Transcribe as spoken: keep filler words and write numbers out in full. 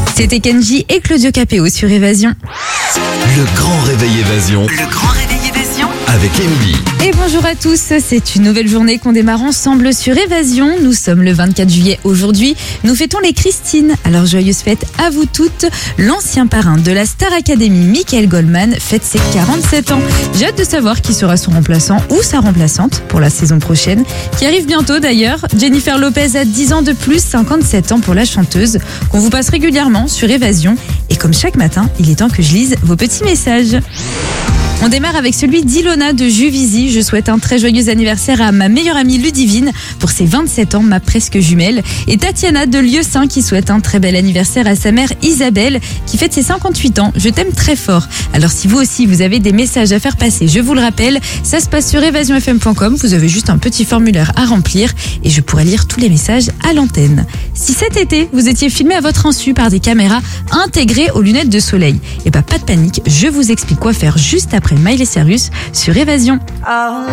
C'était Kenji et Claudio Capéo sur Évasion. Le grand réveil Évasion Le grand réveil Évasion avec Émilie. Et bonjour à tous, c'est une nouvelle journée qu'on démarre ensemble sur Évasion. Nous sommes le vingt-quatre juillet aujourd'hui. Nous fêtons les Christines. Alors joyeuse fête à vous toutes. L'ancien parrain de la Star Academy, Michael Goldman, fête ses quarante-sept ans. J'ai hâte de savoir qui sera son remplaçant ou sa remplaçante pour la saison prochaine, qui arrive bientôt d'ailleurs. Jennifer Lopez a dix ans de plus, cinquante-sept ans pour la chanteuse, qu'on vous passe régulièrement sur Évasion. Et comme chaque matin, il est temps que je lise vos petits messages. On démarre avec celui d'Ilona de Juvisy. Je souhaite un très joyeux anniversaire à ma meilleure amie Ludivine pour ses vingt-sept ans, ma presque jumelle. Et Tatiana de Lieusaint qui souhaite un très bel anniversaire à sa mère Isabelle qui fête ses cinquante-huit ans. Je t'aime très fort. Alors si vous aussi vous avez des messages à faire passer, je vous le rappelle, ça se passe sur évasion f m point com. Vous avez juste un petit formulaire à remplir et je pourrai lire tous les messages à l'antenne. Si cet été vous étiez filmé à votre insu par des caméras intégrées aux lunettes de soleil, et bah pas de panique, je vous explique quoi faire juste après Miley Cyrus sur Évasion.